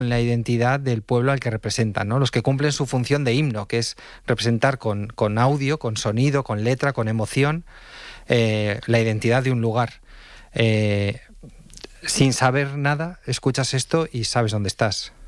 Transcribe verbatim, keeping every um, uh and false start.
la identidad del pueblo al que representan, ¿no? Los que cumplen su función de himno, que es representar con, con audio, con sonido, con letra, con emoción, eh, la identidad de un lugar. Eh, sin saber nada, escuchas esto y sabes dónde estás.